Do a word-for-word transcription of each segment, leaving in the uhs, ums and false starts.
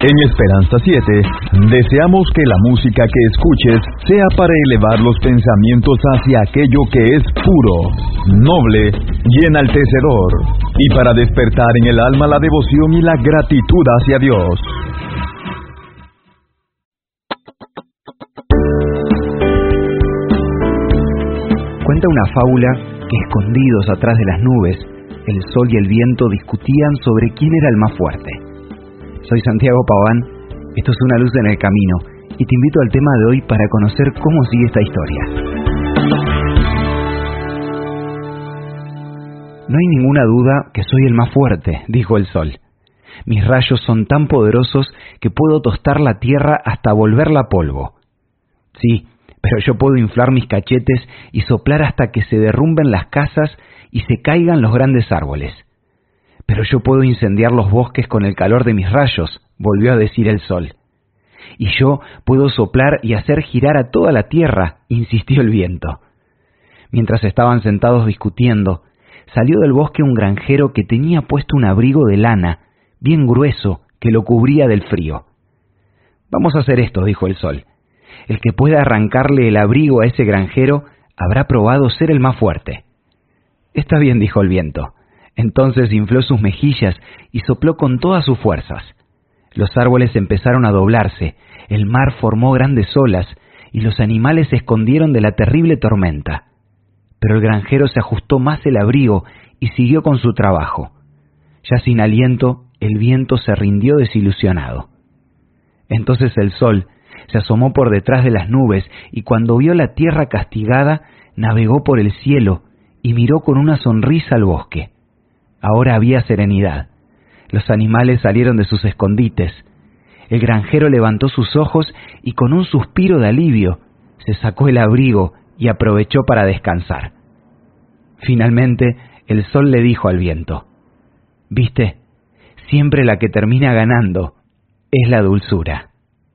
En Esperanza siete, deseamos que la música que escuches sea para elevar los pensamientos hacia aquello que es puro, noble y enaltecedor, y para despertar en el alma la devoción y la gratitud hacia Dios. Cuenta una fábula que, escondidos atrás de las nubes, el sol y el viento discutían sobre quién era el más fuerte. Soy Santiago Paván, esto es Una luz en el camino, y te invito al tema de hoy para conocer cómo sigue esta historia. No hay ninguna duda que soy el más fuerte, dijo el sol. Mis rayos son tan poderosos que puedo tostar la tierra hasta volverla polvo. Sí, pero yo puedo inflar mis cachetes y soplar hasta que se derrumben las casas y se caigan los grandes árboles. Pero yo puedo incendiar los bosques con el calor de mis rayos, volvió a decir el sol. Y yo puedo soplar y hacer girar a toda la tierra, insistió el viento. Mientras estaban sentados discutiendo, salió del bosque un granjero que tenía puesto un abrigo de lana, bien grueso, que lo cubría del frío. Vamos a hacer esto, dijo el sol. El que pueda arrancarle el abrigo a ese granjero habrá probado ser el más fuerte. Está bien, dijo el viento. Entonces infló sus mejillas y sopló con todas sus fuerzas. Los árboles empezaron a doblarse, el mar formó grandes olas y los animales se escondieron de la terrible tormenta. Pero el granjero se ajustó más el abrigo y siguió con su trabajo. Ya sin aliento, el viento se rindió desilusionado. Entonces el sol se asomó por detrás de las nubes y cuando vio la tierra castigada, navegó por el cielo y miró con una sonrisa al bosque. Ahora había serenidad. Los animales salieron de sus escondites. El granjero levantó sus ojos y con un suspiro de alivio se sacó el abrigo y aprovechó para descansar. Finalmente, el sol le dijo al viento: «¿Viste? Siempre la que termina ganando es la dulzura».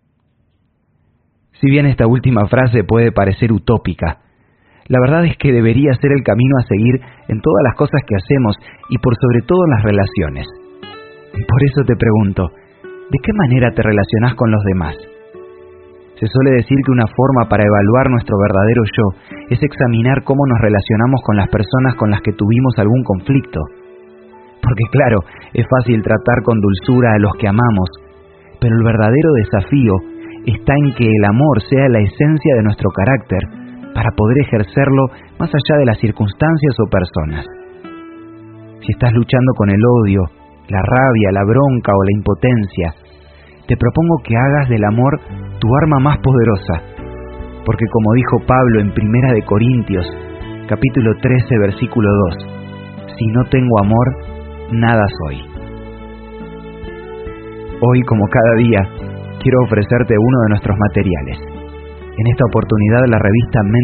Si bien esta última frase puede parecer utópica, la verdad es que debería ser el camino a seguir en todas las cosas que hacemos y por sobre todo en las relaciones. Por eso te pregunto, ¿de qué manera te relacionás con los demás? Se suele decir que una forma para evaluar nuestro verdadero yo es examinar cómo nos relacionamos con las personas con las que tuvimos algún conflicto. Porque claro, es fácil tratar con dulzura a los que amamos, pero el verdadero desafío está en que el amor sea la esencia de nuestro carácter para poder ejercerlo más allá de las circunstancias o personas. Si estás luchando con el odio, la rabia, la bronca o la impotencia, te propongo que hagas del amor tu arma más poderosa, porque como dijo Pablo en Primera de Corintios, capítulo trece, versículo dos, si no tengo amor, nada soy. Hoy, como cada día, quiero ofrecerte uno de nuestros materiales. En esta oportunidad, la revista Mente